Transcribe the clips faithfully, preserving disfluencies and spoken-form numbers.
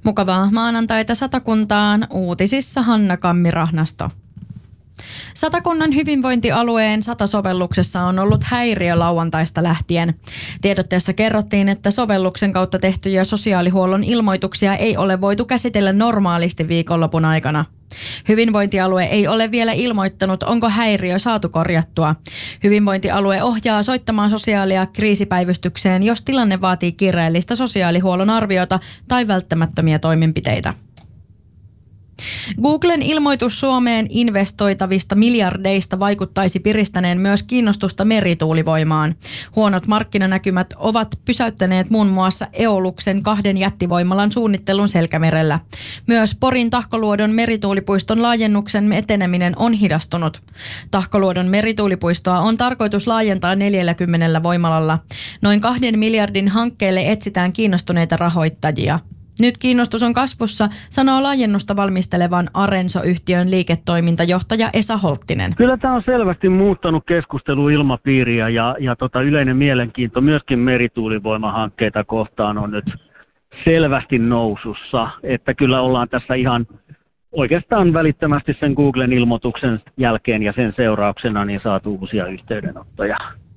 Mukavaa maanantaita Satakuntaan, uutisissa Hanna Kammirahnasto. Satakunnan hyvinvointialueen Sata-sovelluksessa on ollut häiriö lauantaista lähtien. Tiedotteessa kerrottiin, että sovelluksen kautta tehtyjä sosiaalihuollon ilmoituksia ei ole voitu käsitellä normaalisti viikonlopun aikana. Hyvinvointialue ei ole vielä ilmoittanut, onko häiriö saatu korjattua. Hyvinvointialue ohjaa soittamaan sosiaali- ja kriisipäivystykseen, jos tilanne vaatii kiireellistä sosiaalihuollon arviota tai välttämättömiä toimenpiteitä. Googlen ilmoitus Suomeen investoitavista miljardeista vaikuttaisi piristäneen myös kiinnostusta merituulivoimaan. Huonot markkinanäkymät ovat pysäyttäneet muun muassa Eoluksen kahden jättivoimalan suunnittelun Selkämerellä. Myös Porin Tahkoluodon merituulipuiston laajennuksen eteneminen on hidastunut. Tahkoluodon merituulipuistoa on tarkoitus laajentaa neljälläkymmenellä voimalalla. Noin kahden miljardin hankkeelle etsitään kiinnostuneita rahoittajia. Nyt kiinnostus on kasvussa, sanoo laajennusta valmistelevan Arenso-yhtiön liiketoimintajohtaja Esa Holttinen. Kyllä tämä on selvästi muuttanut keskusteluilmapiiriä ja, ja tota yleinen mielenkiinto myöskin merituulivoimahankkeita kohtaan on nyt selvästi nousussa. Että kyllä ollaan tässä ihan oikeastaan välittömästi sen Googlen ilmoituksen jälkeen ja sen seurauksena niin saatu uusia yhteydenottoja.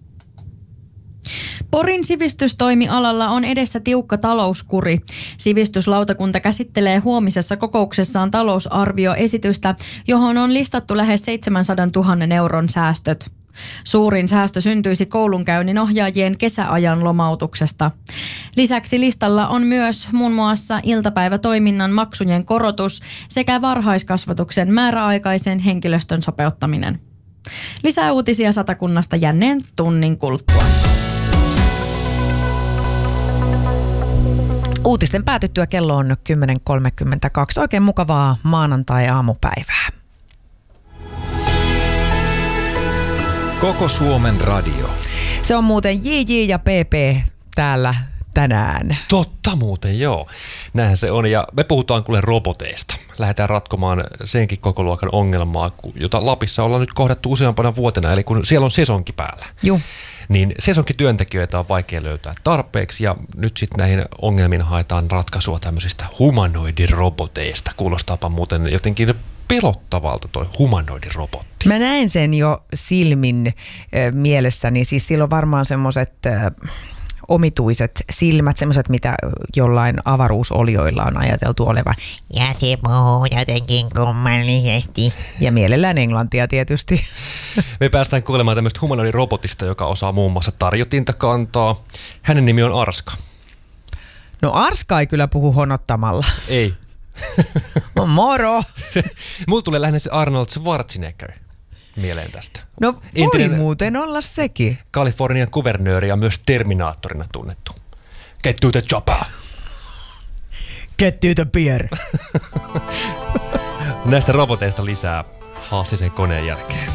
Porin sivistystoimialalla on edessä tiukka talouskuri. Sivistyslautakunta käsittelee huomisessa kokouksessaan talousarvioesitystä, johon on listattu lähes seitsemänsadantuhannen euron säästöt. Suurin säästö syntyisi koulunkäynnin ohjaajien kesäajan lomautuksesta. Lisäksi listalla on myös muun muassa iltapäivätoiminnan maksujen korotus sekä varhaiskasvatuksen määräaikaisen henkilöstön sopeuttaminen. Lisää uutisia Satakunnasta jänneen tunnin kuluttua. Uutisten päätyttyä kello on kymmenen kolmekymmentäkaksi. Oikein mukavaa maanantai-aamupäivää. Koko Suomen radio. Se on muuten J J ja P P täällä tänään. Totta muuten, joo. Näinhän se on. Ja me puhutaan kuule roboteista. Lähdetään ratkomaan senkin koko luokan ongelmaa, jota Lapissa ollaan nyt kohdattu useampana vuotena. Eli kun siellä on sesonki päällä. Joo. Niin sesonkityöntekijöitä on vaikea löytää tarpeeksi ja nyt sitten näihin ongelmiin haetaan ratkaisua tämmöisistä humanoidiroboteista. Kuulostaapa muuten jotenkin pelottavalta toi humanoidirobotti. Mä näen sen jo silmin äh, mielessäni, siis sillä on varmaan semmoiset äh, omituiset silmät, semmoiset mitä jollain avaruusolioilla on ajateltu olevan. Ja se puhuu jotenkin kummallisesti. Ja mielellään englantia tietysti. Me päästään kuulemaan tämmöistä humanoidirobotista, joka osaa muun muassa tarjotinta kantaa. Hänen nimi on Arska. No Arska ei kyllä puhu honottamalla. Ei. No moro! Mulla tulee lähinnä se Arnold Schwarzenegger mieleen tästä. No voi Entinen muuten olla sekin. Kalifornian kuvernööri ja myös Terminaattorina tunnettu. Get to the chopper. Get to the beer. Näistä roboteista lisää Haastisen koneen jälkeen.